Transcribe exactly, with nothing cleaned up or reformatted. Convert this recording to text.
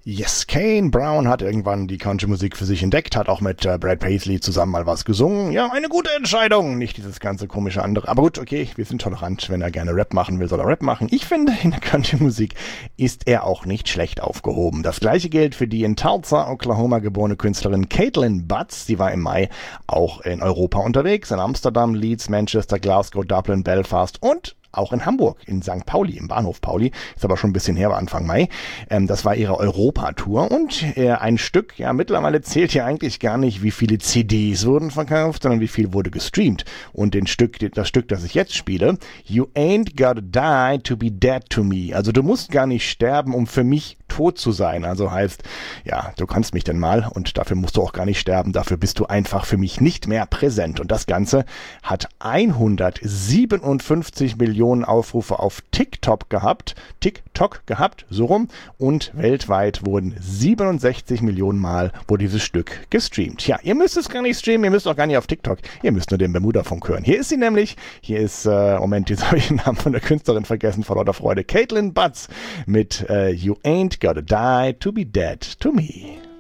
Yes, Kane Brown hat irgendwann die Country-Musik für sich entdeckt, hat auch mit äh, Brad Paisley zusammen mal was gesungen. Ja, eine gute Entscheidung, nicht dieses ganze komische andere. Aber gut, okay, wir sind tolerant. Wenn er gerne Rap machen will, soll er Rap machen. Ich finde, in der Country-Musik ist er auch nicht schlecht aufgehoben. Das gleiche gilt für die in Tulsa, Oklahoma geborene Künstlerin Caitlin Butts. Sie war im Mai auch in Europa unterwegs, in Amsterdam, Leeds, Manchester, Glasgow, Dublin, Belfast und auch in Hamburg, in Sankt Pauli, im Bahnhof Pauli. Ist aber schon ein bisschen her, war Anfang Mai. Ähm, das war ihre Europatour und äh, ein Stück, ja, mittlerweile zählt hier eigentlich gar nicht, wie viele C Ds wurden verkauft, sondern wie viel wurde gestreamt. Und den Stück, das Stück, das ich jetzt spiele, You Ain't Gotta Die to Be Dead to Me. Also du musst gar nicht sterben, um für mich tot zu sein. Also heißt, ja, du kannst mich denn mal und dafür musst du auch gar nicht sterben. Dafür bist du einfach für mich nicht mehr präsent. Und das Ganze hat hundertsiebenundfünfzig Millionen Aufrufe auf TikTok gehabt, TikTok gehabt, so rum, und weltweit wurden siebenundsechzig Millionen Mal wurde dieses Stück gestreamt. Ja, ihr müsst es gar nicht streamen, ihr müsst auch gar nicht auf TikTok, ihr müsst nur den Bermuda-Funk hören. Hier ist sie nämlich, hier ist, äh, Moment, jetzt habe ich den Namen von der Künstlerin vergessen, vor lauter Freude, Caitlin Butts mit äh, You Ain't Gotta Die to Be Dead to Me.